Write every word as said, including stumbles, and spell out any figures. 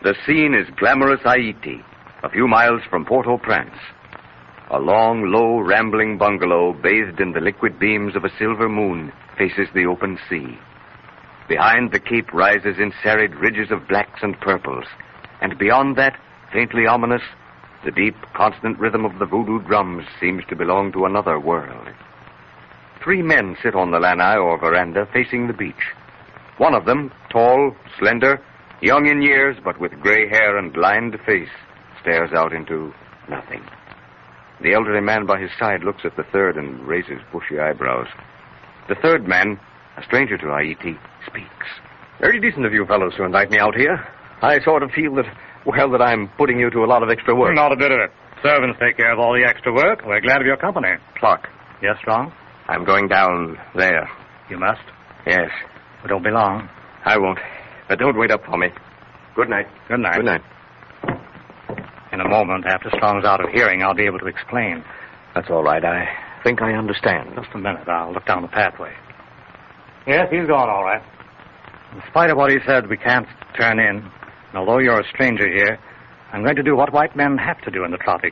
The scene is glamorous Haiti, a few miles from Port-au-Prince. A long, low, rambling bungalow bathed in the liquid beams of a silver moon faces the open sea. Behind the cape rises in serried ridges of blacks and purples, and beyond that, faintly ominous, the deep, constant rhythm of the voodoo drums seems to belong to another world. Three men sit on the lanai or veranda facing the beach. One of them, tall, slender, young in years, but with gray hair and lined face, stares out into nothing. The elderly man by his side looks at the third and raises bushy eyebrows. The third man, a stranger to Haiti, speaks. Very decent of you fellows to invite me out here. I sort of feel that, well, that I'm putting you to a lot of extra work. Not a bit of it. Servants take care of all the extra work. We're glad of your company. Clark. Yes, Strong? I'm going down there. You must. Yes. But don't be long. I won't. But don't wait up for me. Good night. Good night. Good night. In a moment, after Strong's out of hearing, I'll be able to explain. That's all right. I think I understand. Just a minute. I'll look down the pathway. Yes, he's gone, all right. In spite of what he said, we can't turn in. And although you're a stranger here, I'm going to do what white men have to do in the tropics.